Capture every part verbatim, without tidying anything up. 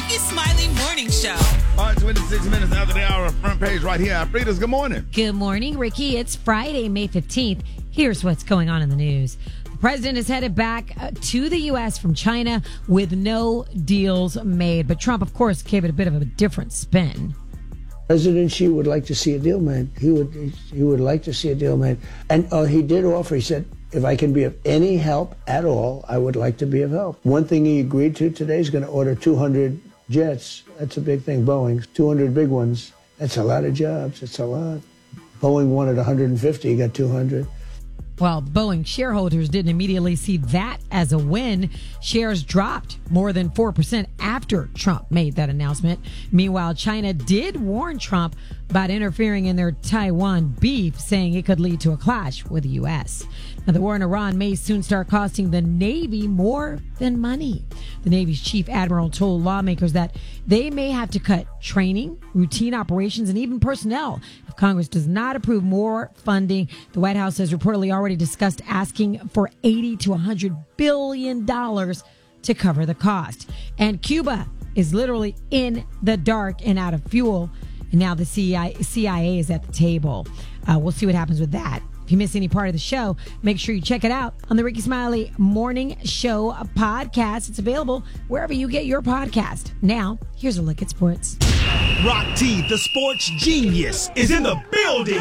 Ricky Smiley Morning Show. All right, twenty-six minutes after the hour, front page right here. Frida's, good morning. Good morning, Ricky. It's Friday, May fifteenth. Here's what's going on in the news. The president is headed back uh, to the U S from China with no deals made. But Trump, of course, gave it a bit of a different spin. President Xi would like to see a deal made. He would he would like to see a deal made. And uh, he did offer, he said, if I can be of any help at all, I would like to be of help. One thing he agreed to today is going to order two hundred jets. That's a big thing, Boeing. two hundred big ones. That's a lot of jobs. It's a lot. Boeing wanted one hundred fifty, he got two hundred. Well, Boeing shareholders didn't immediately see that as a win. Shares dropped more than four percent after Trump made that announcement. Meanwhile, China did warn Trump about interfering in their Taiwan beef, saying it could lead to a clash with the U S. Now, the war in Iran may soon start costing the Navy more than money. The Navy's chief admiral told lawmakers that they may have to cut training, routine operations, and even personnel if Congress does not approve more funding. The White House has reportedly already discussed asking for eighty to one hundred billion dollars to cover the cost. And Cuba is literally in the dark and out of fuel. And now the C I A is at the table. Uh, we'll see what happens with that. If you miss any part of the show, make sure you check it out on the Ricky Smiley Morning Show podcast. It's available wherever you get your podcast. Now, here's a look at sports. Rock T, the sports genius, is in the building.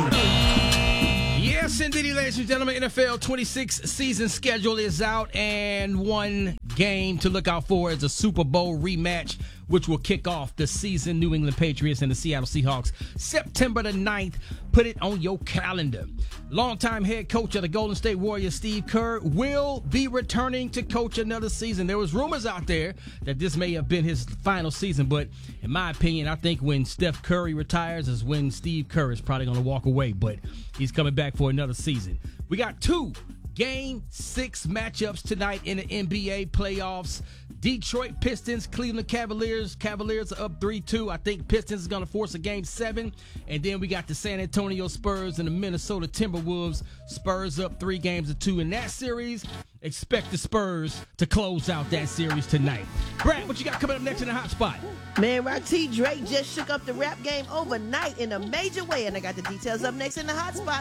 Yes, indeed, ladies and gentlemen, N F L twenty-six season schedule is out, and one game to look out for is a Super Bowl rematch, which will kick off the season. New England Patriots and the Seattle Seahawks, September the ninth. Put it on your calendar. Longtime head coach of the Golden State Warriors, Steve Kerr, will be returning to coach another season. There was rumors out there that this may have been his final season, but in my opinion, I think when Steph Curry retires is when Steve Kerr is probably going to walk away, but he's coming back for another season. We got two Game six matchups tonight in the N B A playoffs. Detroit Pistons, Cleveland Cavaliers. Cavaliers are up three two. I think Pistons is going to force a game seven. And then we got the San Antonio Spurs and the Minnesota Timberwolves. Spurs up three games to two in that series. Expect the Spurs to close out that series tonight. Brad, what you got coming up next in the hot spot? Man, Rock T, Drake just shook up the rap game overnight in a major way. And I got the details up next in the hot spot.